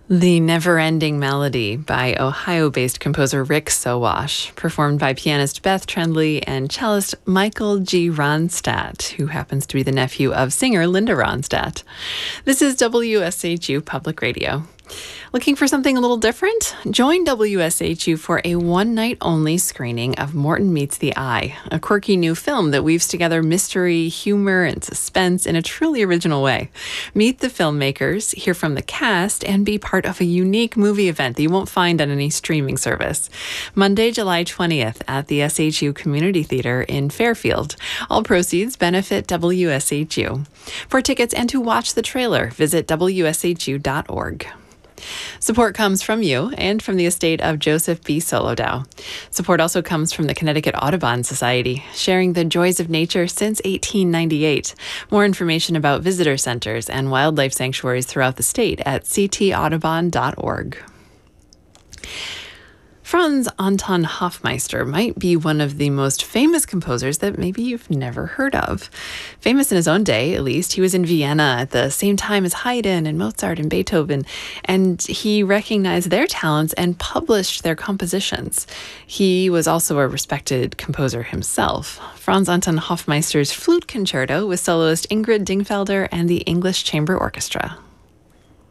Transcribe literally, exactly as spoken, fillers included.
The Never-Ending Melody by Ohio-based composer Rick Sowash, performed by pianist Beth Trendley and cellist Michael G. Ronstadt, who happens to be the nephew of singer Linda Ronstadt. This is W S H U Public Radio. Looking for something a little different? Join W S H U for a one-night-only screening of Morton Meets the Eye, a quirky new film that weaves together mystery, humor, and suspense in a truly original way. Meet the filmmakers, hear from the cast, and be part of a unique movie event that you won't find on any streaming service. Monday, July twentieth at the S H U Community Theater in Fairfield. All proceeds benefit W S H U. For tickets and to watch the trailer, visit W S H U dot org. Support comes from you and from the estate of Joseph B. Solodow. Support also comes from the Connecticut Audubon Society, sharing the joys of nature since eighteen ninety-eight. More information about visitor centers and wildlife sanctuaries throughout the state at c t audubon dot org. Franz Anton Hofmeister might be one of the most famous composers that maybe you've never heard of. Famous in his own day, at least, he was in Vienna at the same time as Haydn and Mozart and Beethoven, and he recognized their talents and published their compositions. He was also a respected composer himself. Franz Anton Hofmeister's Flute Concerto with soloist Ingrid Dingfelder and the English Chamber Orchestra.